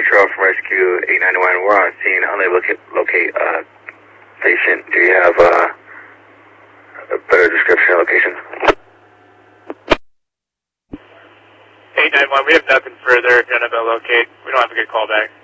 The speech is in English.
Montreal from Rescue 891. We're on scene, unable to locate patient. Do you have a better description of location? 891, we have nothing further. You're unable to locate. We don't have a good call back.